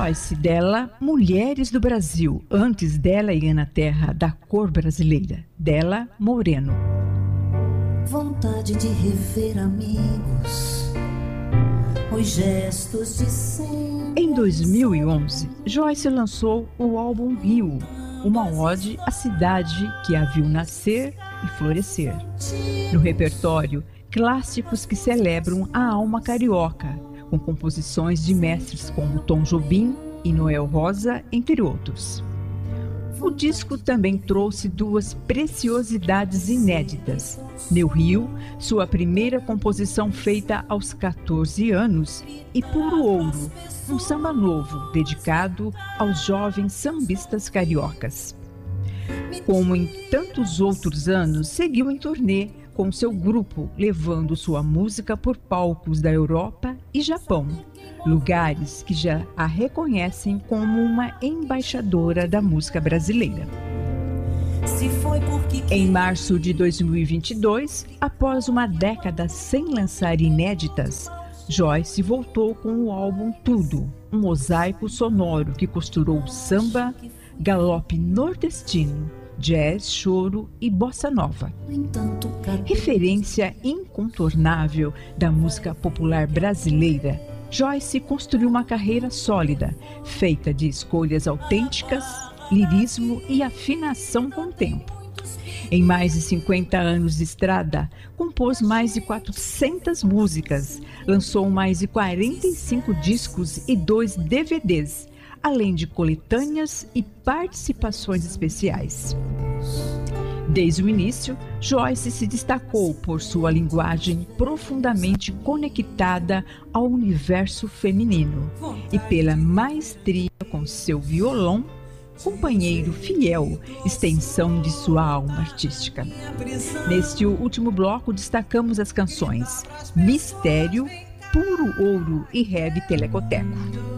Joyce, dela, Mulheres do Brasil. Antes dela, ia na terra da cor brasileira. Dela, Moreno. Vontade de rever amigos, os gestos de sempre. Em 2011, Joyce lançou o álbum Rio, uma ode à cidade que a viu nascer e florescer. No repertório, clássicos que celebram a alma carioca, com composições de mestres como Tom Jobim e Noel Rosa, entre outros. O disco também trouxe duas preciosidades inéditas. Meu Rio, sua primeira composição feita aos 14 anos, e Puro Ouro, um samba novo dedicado aos jovens sambistas cariocas. Como em tantos outros anos, seguiu em turnê com seu grupo, levando sua música por palcos da Europa e Japão, lugares que já a reconhecem como uma embaixadora da música brasileira. Em março de 2022, após uma década sem lançar inéditas, Joyce voltou com o álbum Tudo, um mosaico sonoro que costurou samba, galope nordestino, jazz, choro e bossa nova. Referência incontornável da música popular brasileira, Joyce construiu uma carreira sólida, feita de escolhas autênticas, lirismo e afinação com o tempo. Em mais de 50 anos de estrada, compôs mais de 400 músicas, lançou mais de 45 discos e 2 DVDs, além de coletâneas e participações especiais. Desde o início, Joyce se destacou por sua linguagem profundamente conectada ao universo feminino e pela maestria com seu violão, companheiro fiel, extensão de sua alma artística. Neste último bloco, destacamos as canções Mistério, Puro Ouro e Rebe Telecoteco.